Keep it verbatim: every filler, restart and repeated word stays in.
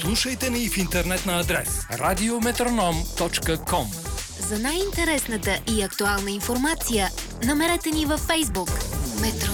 Слушайте ни в интернет на адрес радиометроном точка ком. За най-интересната и актуална информация намерете ни във Фейсбук. Метроном.